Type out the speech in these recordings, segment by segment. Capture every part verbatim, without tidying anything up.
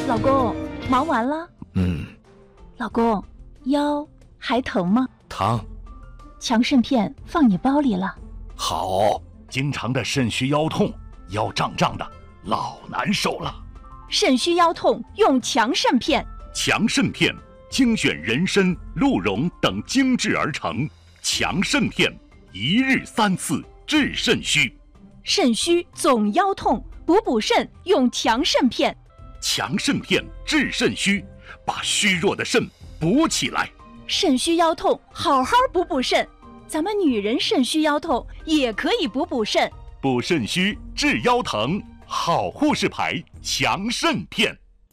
老公，忙完了？ 嗯。 老公，腰还疼吗？ 疼。 强肾片放你包里了。 好，经常的肾虚腰痛，腰胀胀的，老难受了。 肾虚腰痛用强肾片。 强肾片精选人参、鹿茸等精制而成，强肾片一日三次治肾虚。 肾虚总腰痛，补补肾用强肾片。 强肾片治肾虚，把虚弱的肾补起来。 肾虚腰痛，好好补补肾。咱们女人肾虚腰痛也可以补补肾。 补肾虚治腰疼，好护士牌强肾片。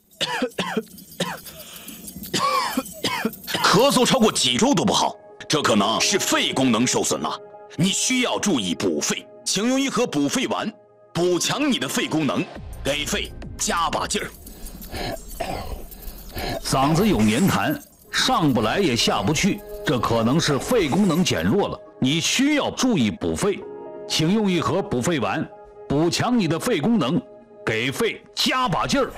咳嗽超过几周都不好，这可能是肺功能受损了。你需要注意补肺，请用一盒补肺丸，补强你的肺功能，给肺加把劲儿。 嗓子有黏痰，上不来也下不去，这可能是肺功能减弱了。你需要注意补肺，请用一盒补肺丸，补强你的肺功能，给肺加把劲儿。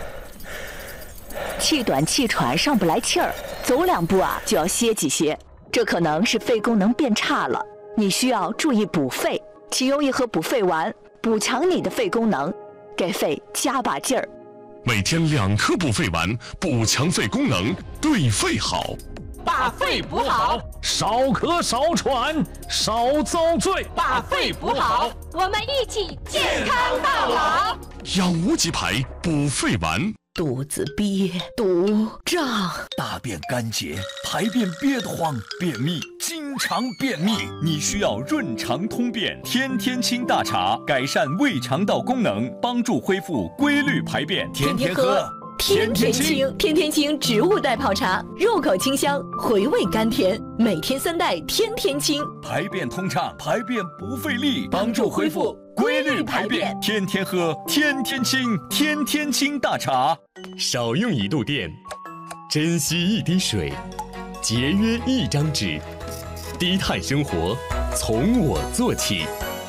气短气喘上不来气儿，走两步啊就要歇几歇，这可能是肺功能变差了。你需要注意补肺，请用一盒补肺丸，补强你的肺功能，给肺加把劲儿。 每天两颗补肺丸，补强肺功能，对肺好。 把肺补好， 少咳少喘少遭罪。 把肺补好， 我们一起健康到老。 养无极牌补肺丸。 肚子憋、堵、胀， 大便干结，排便憋得慌，便秘，经常便秘，你需要润肠通便天天清大茶，改善胃肠道功能，帮助恢复规律排便。天天喝， 天天清，天天清植物代泡茶，入口清香，回味甘甜，每天三袋，天天清， 排便通畅，排便不费力，帮助恢复规律排便。天天喝，天天清，天天清大茶。 少用一度电，珍惜一滴水，节约一张纸，低碳生活从我做起。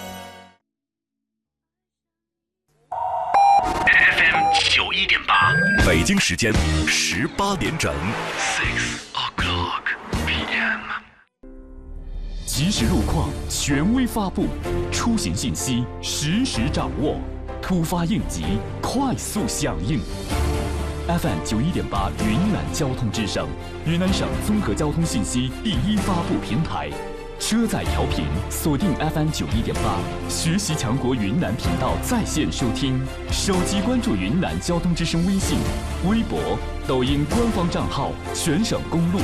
F M 九一点八， 北京时间十八点整。 Six o'clock P M。 即时路况权威发布，出行信息实时掌握，突发应急快速响应。F M 九一点八云南交通之声，云南省综合交通信息第一发布平台。车载调频锁定 F M 九一点八，学习强国云南频道在线收听，手机关注云南交通之声微信、微博、抖音官方账号，全省公路